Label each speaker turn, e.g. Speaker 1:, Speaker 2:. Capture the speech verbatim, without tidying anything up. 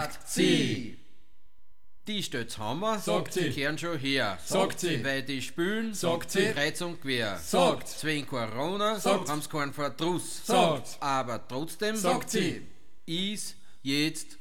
Speaker 1: sie.
Speaker 2: Die Stötz haben wir,
Speaker 1: Sagt sie.
Speaker 2: kehren schon her,
Speaker 1: Sagt sie.
Speaker 2: weil die spülen,
Speaker 1: Sagt sie.
Speaker 2: Kreuz und quer,
Speaker 1: Sagt.
Speaker 2: wegen Corona,
Speaker 1: Sagt.
Speaker 2: haben's keinen Verdruss,
Speaker 1: Sagt.
Speaker 2: aber trotzdem,
Speaker 1: Sagt sie.
Speaker 2: ist jetzt